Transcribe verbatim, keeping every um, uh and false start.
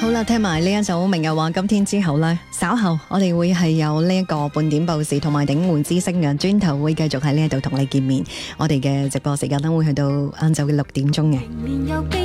好啦，聽埋呢一首明日話今天之後呢，稍後我哋會係有呢一個半點報時同埋頂門之聲嘅轉頭會繼續喺呢一度同你見面。我哋嘅直播時間都會去到晏晝嘅六點鐘嘅。